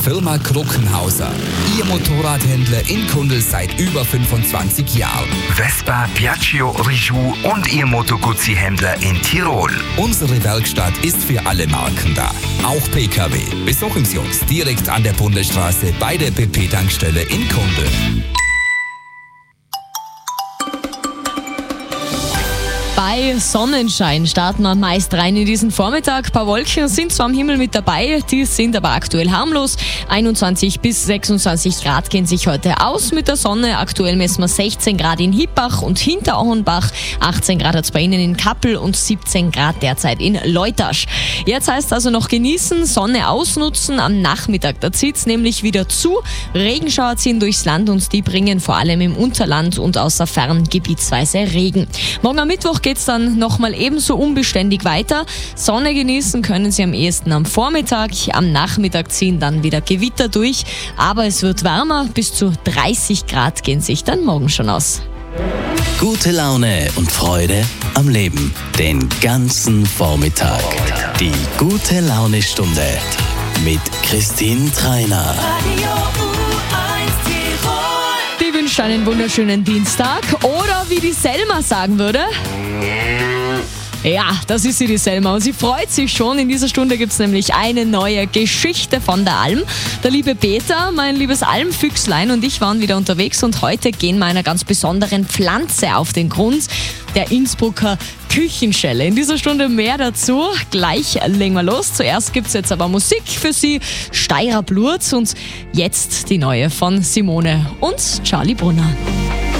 Firma Kruckenhauser. Ihr Motorradhändler in Kundl seit über 25 Jahren. Vespa, Piaggio, Rijou und Ihr Moto Guzzi-Händler in Tirol. Unsere Werkstatt ist für alle Marken da. Auch PKW. Besuchen Sie uns direkt an der Bundesstraße bei der BP-Tankstelle in Kundl. Bei Sonnenschein starten wir meist rein in diesen Vormittag. Ein paar Wolken sind zwar am Himmel mit dabei, die sind aber aktuell harmlos. 21 bis 26 Grad gehen sich heute aus mit der Sonne. Aktuell messen wir 16 Grad in Hippach und Hinterauenbach, 18 Grad hat es bei Ihnen in Kappel und 17 Grad derzeit in Leutasch. Jetzt heißt es also noch genießen, Sonne ausnutzen. Am Nachmittag, da zieht es nämlich wieder zu. Regenschauer ziehen durchs Land und die bringen vor allem im Unterland und außer Fern gebietsweise Regen. Morgen am Mittwoch geht es dann nochmal ebenso unbeständig weiter. Sonne genießen können Sie am ehesten am Vormittag. Am Nachmittag ziehen dann wieder Gewitter durch. Aber es wird wärmer. Bis zu 30 Grad gehen sich dann morgen schon aus. Gute Laune und Freude am Leben. Den ganzen Vormittag. Die gute Laune-Stunde mit Christine Treiner. Die wünscht einen wunderschönen Dienstag. Oder wie die Selma sagen würde... Ja, das ist sie, die Selma, und sie freut sich schon. In dieser Stunde gibt es nämlich eine neue Geschichte von der Alm. Der liebe Peter, mein liebes Almfüchslein, und ich waren wieder unterwegs und heute gehen wir einer ganz besonderen Pflanze auf den Grund, der Innsbrucker Küchenschelle. In dieser Stunde mehr dazu. Gleich legen wir los. Zuerst gibt es jetzt aber Musik für Sie, Steirer Blurz, und jetzt die neue von Simone und Charlie Brunner.